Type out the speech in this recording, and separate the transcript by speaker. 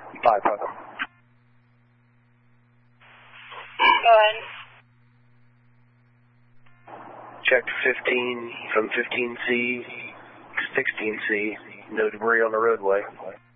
Speaker 1: 5, brother.
Speaker 2: Go ahead.
Speaker 1: Check 15 from 15C to 16C. No debris on the roadway.